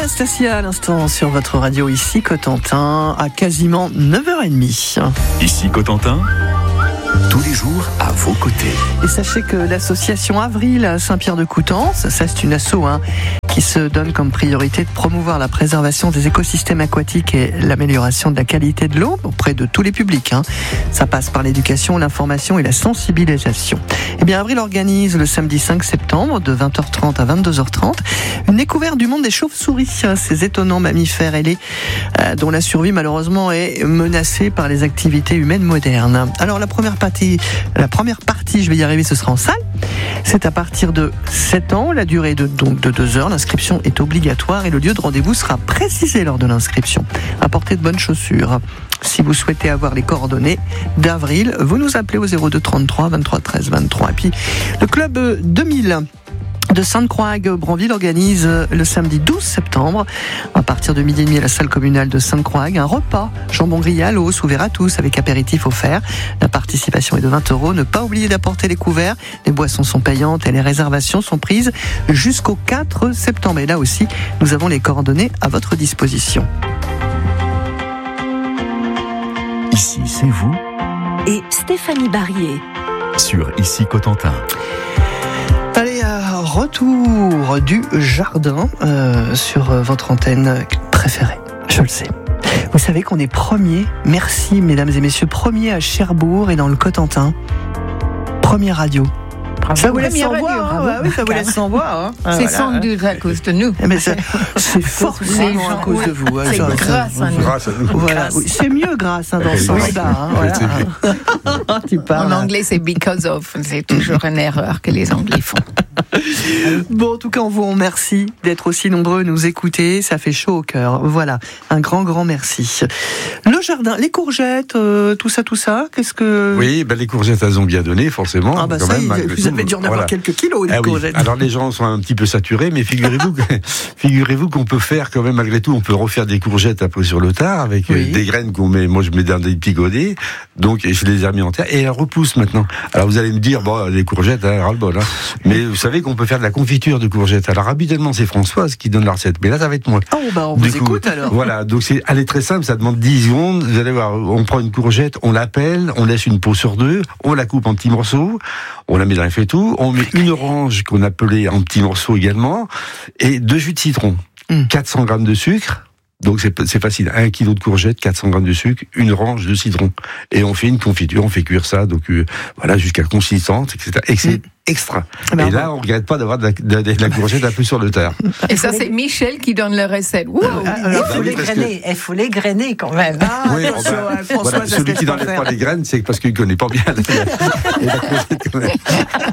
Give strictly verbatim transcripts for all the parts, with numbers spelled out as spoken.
Anastasia à l'instant sur votre radio ici Cotentin à quasiment neuf heures trente. Ici Cotentin, tous les jours à vos côtés. Et sachez que l'association Avril à Saint-Pierre-de-Coutances, ça c'est une asso hein, qui se donne comme priorité de promouvoir la préservation des écosystèmes aquatiques et l'amélioration de la qualité de l'eau auprès de tous les publics. Hein. Ça passe par l'éducation, l'information et la sensibilisation. Eh bien, Avril organise le samedi cinq septembre de vingt heures trente à vingt-deux heures trente une découverte du monde des chauves-souris, ces étonnants mammifères ailés euh, dont la survie malheureusement est menacée par les activités humaines modernes. Alors la première partie, la première partie, je vais y arriver, ce sera en salle. C'est à partir de sept ans, la durée est de, donc de deux heures. L'inscription est obligatoire et le lieu de rendez-vous sera précisé lors de l'inscription. Apportez de bonnes chaussures. Si vous souhaitez avoir les coordonnées d'Avril, vous nous appelez au zéro deux trente-trois vingt-trois treize vingt-trois. Et puis le club deux mille de Sainte-Croix-Branville organise le samedi douze septembre, à partir de midi et demi à la salle communale de Sainte-Croix, un repas jambon grillé à l'os ouvert à tous avec apéritif offert. La participation est de vingt euros. Ne pas oublier d'apporter les couverts. Les boissons sont payantes et les réservations sont prises jusqu'au quatre septembre. Et là aussi, nous avons les coordonnées à votre disposition. Ici, c'est vous. Et Stéphanie Barrier. Sur Ici Cotentin. Allez, à retour du jardin euh, sur votre antenne préférée, je le sais. Vous savez qu'on est premier, merci mesdames et messieurs, premier à Cherbourg et dans le Cotentin. Première radio. Bravo. Ça vous laisse Première sans radio, voix, hein, bravo. oui, ça vous laisse sans voix. Hein. C'est Voilà. sans doute à cause de nous. Eh ben, ça, c'est forcément à cause de vous. hein, C'est ça, ça, grâce à nous. Grâce à nous. Voilà, oui, c'est mieux grâce hein, dans ce sens-là. Hein, voilà. Tu parles. En anglais, c'est because of. C'est toujours une erreur que les Anglais font. Bon, en tout cas, on vous remercie d'être aussi nombreux à nous écouter. Ça fait chaud au cœur. Voilà, un grand, grand merci. Le jardin, les courgettes, euh, tout ça, tout ça, qu'est-ce que... Oui, ben les courgettes, elles ont bien donné, forcément. Ah bah quand ça, même, il- malgré vous tout. avez dû en avoir Voilà. quelques kilos, les Ah oui. courgettes. Alors les gens sont un petit peu saturés, mais figurez-vous que, figurez-vous qu'on peut faire quand même, malgré tout, on peut refaire des courgettes après sur le tard avec Oui. euh, des graines qu'on met. Moi, je mets dans des petits godets, donc et je les ai remis en terre et elles repoussent maintenant. Alors vous allez me dire, bon, les courgettes, hein, ras-le-bol. Hein. Mais vous savez qu'on peut faire de la confiture de courgettes. Alors habituellement, c'est Françoise qui donne la recette, mais là, ça va être moi. Oh, bah on Du vous coup, écoute alors. Voilà, donc c'est, elle est très simple, ça demande dix secondes. Vous allez voir, on prend une courgette, on la pèle, on laisse une peau sur deux, on la coupe en petits morceaux, on la met dans un faitout, on met une orange qu'on appelait en petits morceaux également, et deux jus de citron, Mm. quatre cents grammes de sucre. Donc c'est, c'est facile, un kilo de courgettes, quatre cents grammes de sucre, une orange de citron. Et on fait une confiture, on fait cuire ça, donc euh, voilà, jusqu'à consistance, et cetera. Et c'est Mm. extra. Ben, et là, on regrette pas d'avoir de la, de, de la courgette un peu sur le tard. Et ça, c'est Michel qui donne la recette. Wow. Alors, Bah faut oui, les parce que- grainer, il faut les grainer quand même. Ah, Oui, attention, oh bah, hein, Françoise, voilà, elle se celui laisse qui pas n'enlève faire. pas les graines, c'est parce qu'il ne connaît pas bien la, la, la courgette, quand même.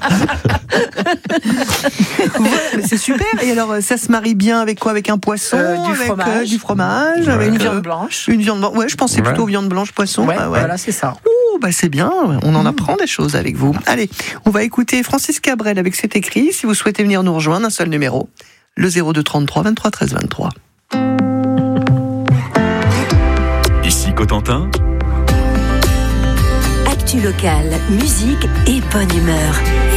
Ouais, mais c'est super. Et alors, euh, ça se marie bien avec quoi? Avec un poisson, Euh, du avec, fromage. du fromage, Ouais. avec Une euh, viande blanche. Une viande blanche. Ouais, je pensais Ouais. plutôt viande blanche poisson. Ouais, Ah ouais. voilà, c'est ça. Ouh, bah c'est bien. On en apprend des choses avec vous. Allez, on va écouter Francis Cabrel avec cet écrit. Si vous souhaitez venir nous rejoindre, un seul numéro, le zéro deux trente-trois vingt-trois treize vingt-trois. Ici Cotentin, Actu locale, musique et bonne humeur.